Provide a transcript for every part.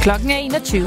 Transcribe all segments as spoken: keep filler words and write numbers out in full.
Klokken er enogtyve.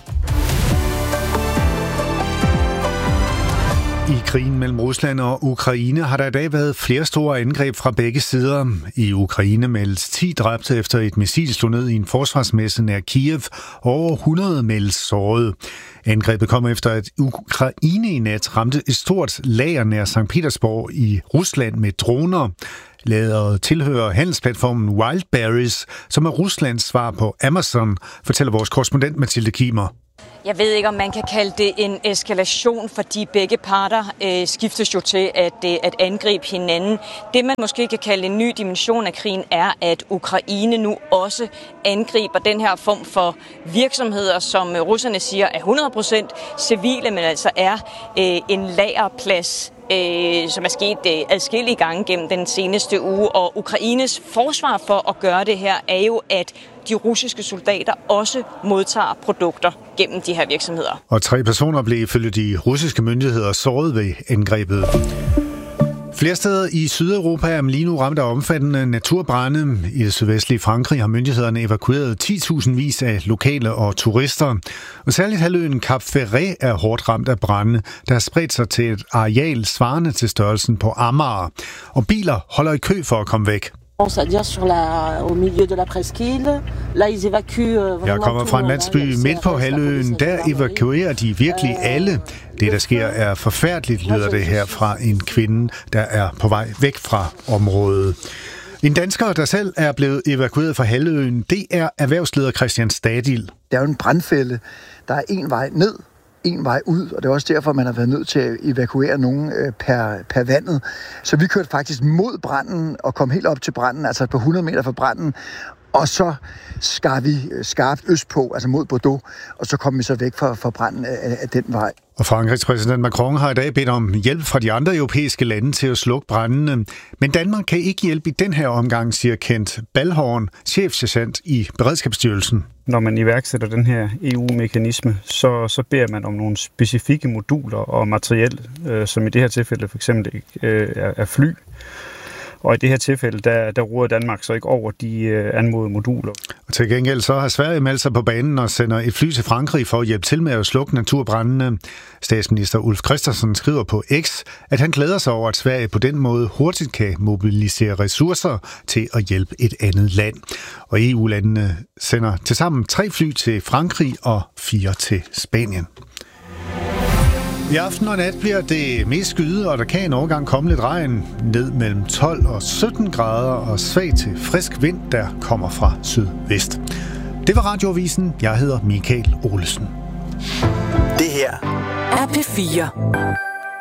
I krigen mellem Rusland og Ukraine har der i dag været flere store angreb fra begge sider. I Ukraine meldes ti dræbte efter et missil slog ned i en forsvarsmesse nær Kiev, og over hundrede meldes såret. Angrebet kom efter, at Ukraine i nat ramte et stort lager nær Sankt Petersborg i Rusland med droner. Lageret tilhører handelsplatformen Wildberries, som er Ruslands svar på Amazon, fortæller vores korrespondent Mathilde Kimer. Jeg ved ikke, om man kan kalde det en eskalation, fordi begge parter øh, skiftes jo til at, øh, at angribe hinanden. Det, man måske kan kalde en ny dimension af krigen, er, at Ukraine nu også angriber den her form for virksomheder, som russerne siger er hundrede procent civile, men altså er øh, en lagerplads, Øh, som er sket øh, adskillige gange gennem den seneste uge. Og Ukraines forsvar for at gøre det her er jo, at de russiske soldater også modtager produkter gennem de her virksomheder. Og tre personer blev ifølge de russiske myndigheder såret ved angrebet. Flere steder i Sydeuropa er man lige nu ramt af omfattende naturbrande. I det sydvestlige Frankrig har myndighederne evakueret ti tusind vis af lokale og turister. Og særligt halvøen Cap Ferret er hårdt ramt af brande, der har spredt sig til et areal svarende til størrelsen på Amager. Og biler holder i kø for at komme væk. Jeg kommer fra en landsby midt på halvøen. Der evakuerer de virkelig alle. Det, der sker, er forfærdeligt, lyder det her fra en kvinde, der er på vej væk fra området. En dansker, der selv er blevet evakueret fra halvøen, det er erhvervsleder Christian Stadil. Det er jo en brandfælde. Der er en vej ned, en vej ud, og det er også derfor, man har været nødt til at evakuere nogen per, per vandet. Så vi kørte faktisk mod branden og kom helt op til branden, altså på hundrede meter fra branden, og så skar vi skarpt østpå, altså mod Bordeaux, og så kom vi så væk fra, fra branden af, af den vej. Og Frankrigs præsident Macron har i dag bedt om hjælp fra de andre europæiske lande til at slukke brændene. Men Danmark kan ikke hjælpe i den her omgang, siger Kent Balhorn, chefsergent i Beredskabsstyrelsen. Når man iværksætter den her E U-mekanisme, så, så beder man om nogle specifikke moduler og materiel, øh, som i det her tilfælde for eksempel øh, er, er fly. Og i det her tilfælde, der, der råder Danmark så ikke over de øh, anmodede moduler. Og til gengæld så har Sverige meldt sig på banen og sender et fly til Frankrig for at hjælpe til med at slukke naturbrændene. Statsminister Ulf Kristersson skriver på X, at han glæder sig over, at Sverige på den måde hurtigt kan mobilisere ressourcer til at hjælpe et andet land. Og E U-landene sender tilsammen tre fly til Frankrig og fire til Spanien. I aften og nat bliver det mest skyde, og der kan en overgang komme lidt regn ned mellem tolv og sytten grader og svag til frisk vind, der kommer fra sydvest. Det var Radioavisen. Jeg hedder Michael Olesen. Det her er P fire.